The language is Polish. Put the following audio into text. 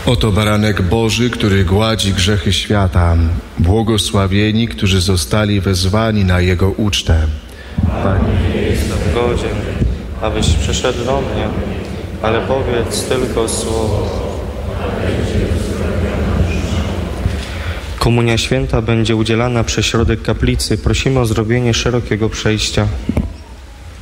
Oto baranek Boży, który gładzi grzechy świata. Błogosławieni, którzy zostali wezwani na Jego ucztę. Panie, nie jestem godzien, abyś przyszedł do mnie, ale powiedz tylko słowo. Komunia Święta będzie udzielana przez środek kaplicy. Prosimy o zrobienie szerokiego przejścia.